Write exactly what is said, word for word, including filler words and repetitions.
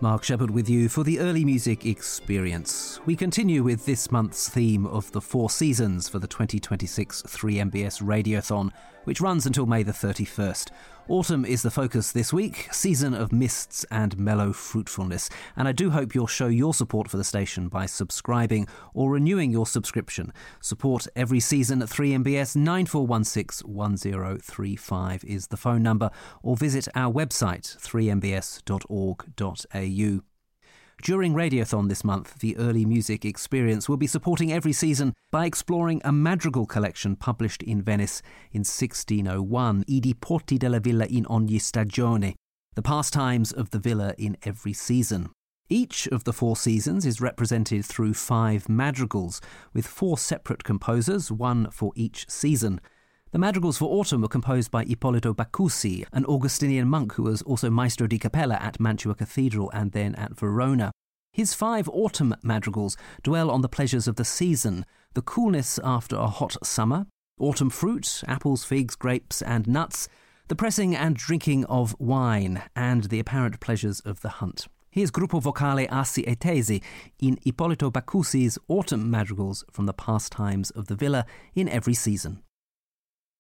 Mark Shepherd with you for the Early Music Experience. We continue with this month's theme of the four seasons for the twenty twenty-six three M B S Radiothon, which runs until May the thirty-first. Autumn is the focus this week, season of mists and mellow fruitfulness, and I do hope you'll show your support for the station by subscribing or renewing your subscription. Support every season at three M B S. Nine four one six one zero three five is the phone number, or visit our website three m b s dot org dot a u. During Radiothon this month, the Early Music Experience will be supporting every season by exploring a madrigal collection published in Venice in sixteen oh one, I diporti della villa in ogni stagione, the pastimes of the villa in every season. Each of the four seasons is represented through five madrigals, with four separate composers, one for each season. The madrigals for autumn were composed by Ippolito Baccusi, an Augustinian monk who was also Maestro di Cappella at Mantua Cathedral and then at Verona. His five autumn madrigals dwell on the pleasures of the season, the coolness after a hot summer, autumn fruit, apples, figs, grapes and nuts, the pressing and drinking of wine, and the apparent pleasures of the hunt. Here's Gruppo Vocale Assi e Tesi in Ippolito Baccusi's autumn madrigals from the pastimes of the villa in every season.